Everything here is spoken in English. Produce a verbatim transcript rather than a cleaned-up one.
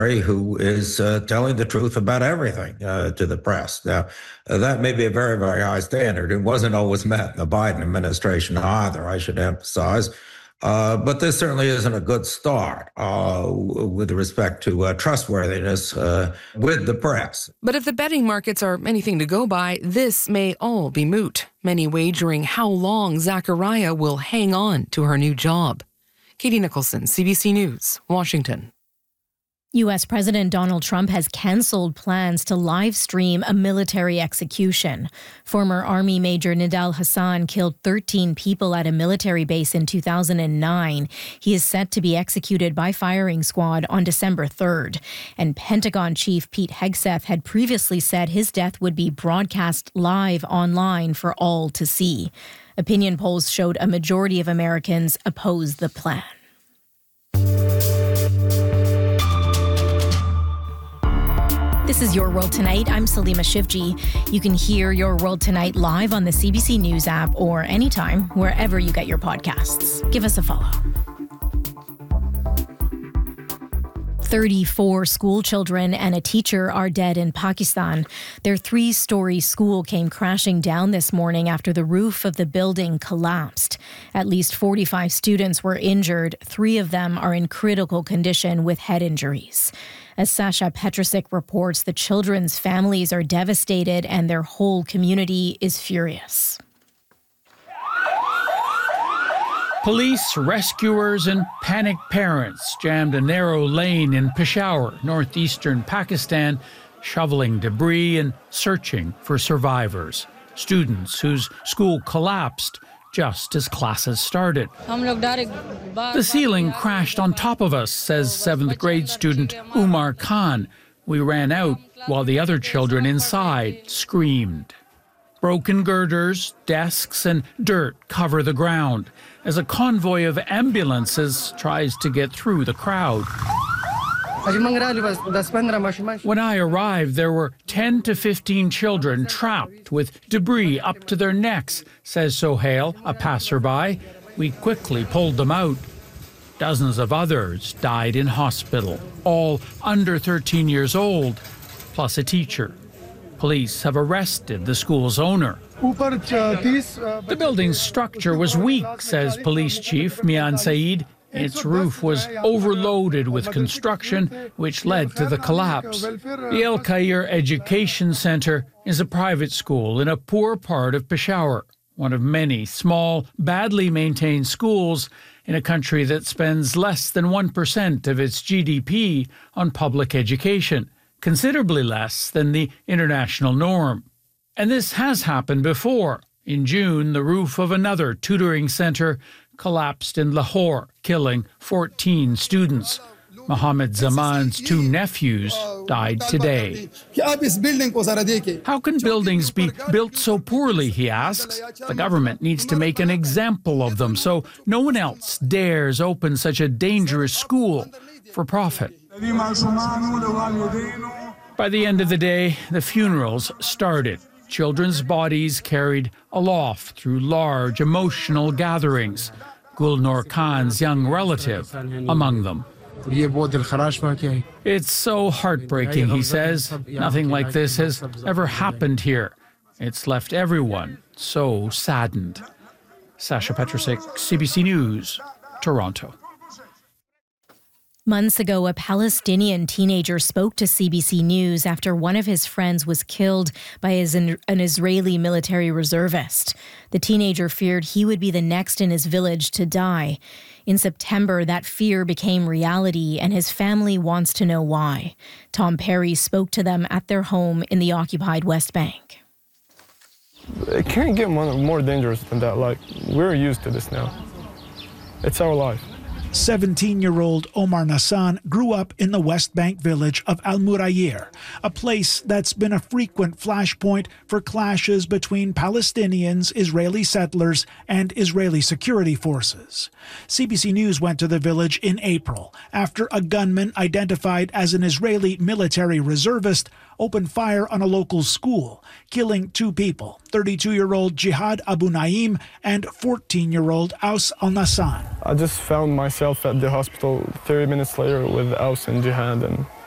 who is uh, telling the truth about everything uh, to the press. Now, uh, that may be a very, very high standard. It wasn't always met in the Biden administration either, I should emphasize. Uh, but this certainly isn't a good start uh, with respect to uh, trustworthiness uh, with the press. But if the betting markets are anything to go by, this may all be moot, many wagering how long Zachariah will hang on to her new job. Katie Nicholson, C B C News, Washington. U S President Donald Trump has canceled plans to live stream a military execution. Former Army Major Nidal Hasan killed thirteen people at a military base in two thousand nine. He is set to be executed by firing squad on December third. And Pentagon Chief Pete Hegseth had previously said his death would be broadcast live online for all to see. Opinion polls showed a majority of Americans oppose the plan. This is Your World Tonight. I'm Salima Shivji. You can hear Your World Tonight live on the C B C News app or anytime, wherever you get your podcasts. Give us a follow. thirty-four school children and a teacher are dead in Pakistan. Their three-story school came crashing down this morning after the roof of the building collapsed. At least forty-five students were injured. Three of them are in critical condition with head injuries. As Sasha Petrusik reports, the children's families are devastated and their whole community is furious. Police, rescuers, and panicked parents jammed a narrow lane in Peshawar, northeastern Pakistan, shoveling debris and searching for survivors. Students whose school collapsed just as classes started. The ceiling crashed on top of us, says seventh grade student Umar Khan. We ran out while the other children inside screamed. Broken girders, desks, and dirt cover the ground as a convoy of ambulances tries to get through the crowd. When I arrived, there were ten to fifteen children trapped with debris up to their necks, says Sohail, a passerby. We quickly pulled them out. Dozens of others died in hospital, all under thirteen years old, plus a teacher. Police have arrested the school's owner. The building's structure was weak, says Police Chief Mian Saeed. Its roof was overloaded with construction, which led to the collapse. The El Khair Education Center is a private school in a poor part of Peshawar, one of many small, badly maintained schools in a country that spends less than one percent of its G D P on public education, considerably less than the international norm. And this has happened before. In June, the roof of another tutoring center collapsed in Lahore, killing fourteen students. Mohammed Zaman's two nephews died today. How can buildings be built so poorly, he asks. The government needs to make an example of them so no one else dares open such a dangerous school for profit. By the end of the day, the funerals started. Children's bodies carried aloft through large emotional gatherings. Gulnur Khan's young relative among them. It's so heartbreaking, he says. Nothing like this has ever happened here. It's left everyone so saddened. Sasha Petrusik, C B C News, Toronto. Months ago, a Palestinian teenager spoke to C B C News after one of his friends was killed by his, an Israeli military reservist. The teenager feared he would be the next in his village to die. In September, that fear became reality, and his family wants to know why. Tom Perry spoke to them at their home in the occupied West Bank. It can't get more dangerous than that. Like, we're used to this now. It's our life. seventeen-year-old Omar Nassan grew up in the West Bank village of Al Murayir, a place that's been a frequent flashpoint for clashes between Palestinians, Israeli settlers, and Israeli security forces. C B C News went to the village in April after a gunman identified as an Israeli military reservist opened fire on a local school, killing two people, thirty-two-year-old Jihad Abu Naim and fourteen-year-old Aus Al-Nassan. I just found myself at the hospital thirty minutes later with Aus and Jihad, and